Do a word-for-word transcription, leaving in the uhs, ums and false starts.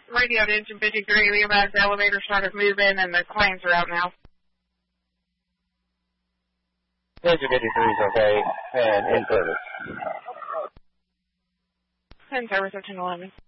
Radio to engine fifty-three. We have the elevator started moving and the claims are out now. Engine fifty-three is okay and in service. In service of ten eleven.